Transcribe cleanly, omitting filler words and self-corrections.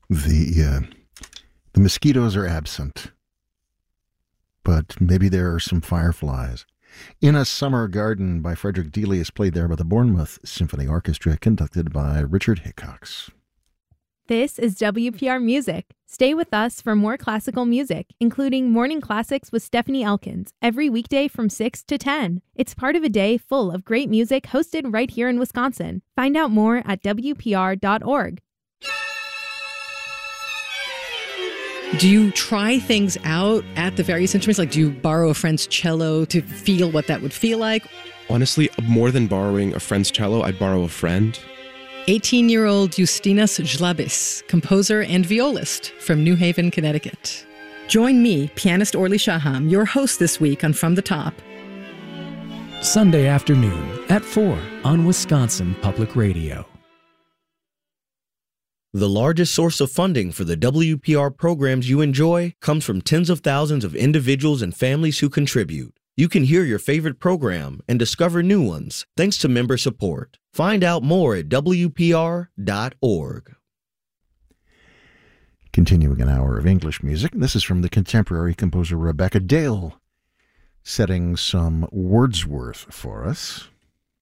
The mosquitoes are absent, but maybe there are some fireflies. In a Summer Garden by Frederick Dealey is played there by the Bournemouth Symphony Orchestra, conducted by Richard Hickox. This is WPR Music. Stay with us for more classical music, including Morning Classics with Stephanie Elkins, every weekday from 6 to 10. It's part of a day full of great music hosted right here in Wisconsin. Find out more at WPR.org. Do you try things out at the various instruments? Like, do you borrow a friend's cello to feel what that would feel like? Honestly, more than borrowing a friend's cello, I'd borrow a friend. 18-year-old Justinas Žlabis, composer and violist from New Haven, Connecticut. Join me, pianist Orly Shaham, your host this week on From the Top. Sunday afternoon at 4 on Wisconsin Public Radio. The largest source of funding for the WPR programs you enjoy comes from tens of thousands of individuals and families who contribute. You can hear your favorite program and discover new ones thanks to member support. Find out more at WPR.org. Continuing an hour of English music, this is from the contemporary composer Rebecca Dale, setting some Wordsworth for us.